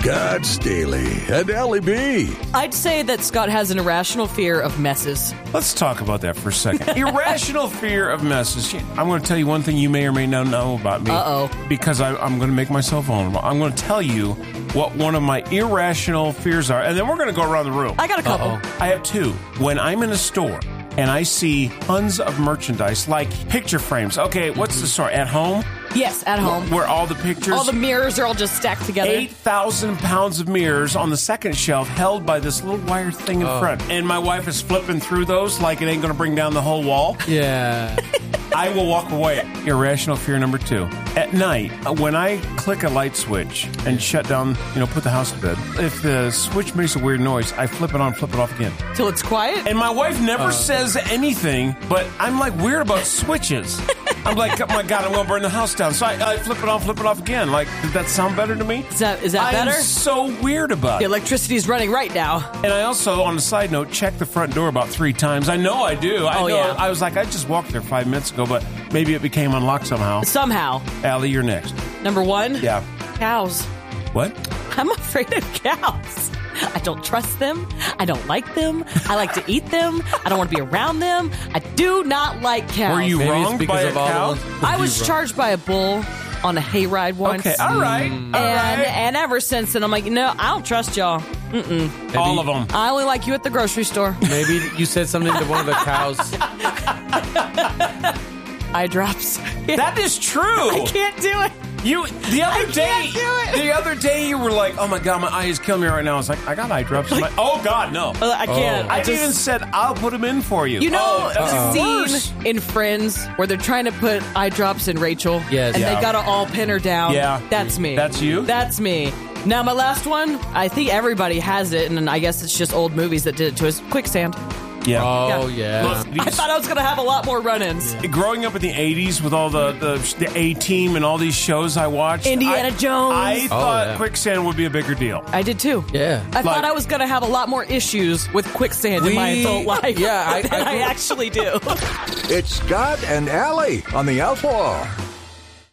Scott Staley and Allie B. I'd say that Scott has an irrational fear of messes. Let's talk about that for a second. Irrational fear of messes. I'm going to tell you one thing you may or may not know about me. Uh-oh. Because I'm going to make myself vulnerable. I'm going to tell you what one of my irrational fears are, and then we're going to go around the room. I got a couple. I have two. When I'm in a store and I see tons of merchandise, like picture frames. Okay, what's the store? At home? Yes, at home. Where all the pictures... All the mirrors are all just stacked together. 8,000 pounds of mirrors on the second shelf held by this little wire thing in front. And my wife is flipping through those like it ain't going to bring down the whole wall. Yeah. I will walk away. Irrational fear number two. At night, when I click a light switch and shut down, put the house to bed, if the switch makes a weird noise, I flip it on, flip it off again. Till it's quiet? And my wife never says anything, but I'm like weird about switches. I'm like, oh my God, I'm going to burn the house down. So I flip it on, flip it off again. Like, did that sound better to me? Is that better? I'm so weird about The it. electricity's running right now. And I also, on a side note, check the front door about 3 times. I know I do. I know. Yeah. I was like, I just walked there 5 minutes ago, but maybe it became unlocked somehow. Somehow. Allie, you're next. Number one? Yeah. Cows. What? I'm afraid of cows. I don't trust them. I don't like them. I like to eat them. I don't want to be around them. I do not like cows. Were you Maybe wronged it's by because a of all cow? the ones. I was charged by a bull on a hayride once. Okay, all right. And ever since then, I'm like, I don't trust y'all. All of them. I only like you at the grocery store. Maybe you said something to one of the cows. Eye drops. That is true. I can't do it. The other day you were like, oh my God, my eye is killing me right now. I was like, I got eye drops. I'm like, oh God, no. I can't. I even said, I'll put them in for you. That's that's a worse. scene in Friends where they're trying to put eye drops in Rachel. Yes. And Yeah. they got to all pin her down. Yeah. That's me. That's you? That's me. Now, my last one, I think everybody has it, and I guess it's just old movies that did it to us. Quicksand. Yeah. Oh, yeah. I thought I was going to have a lot more run-ins. Growing up in the 80s with all the A-Team and all these shows I watched. Indiana Jones. I thought yeah. quicksand would be a bigger deal. I did too. Yeah. I thought I was going to have a lot more issues with quicksand in my adult life Yeah, than I actually do. It's Scott and Allie on the Outlaw.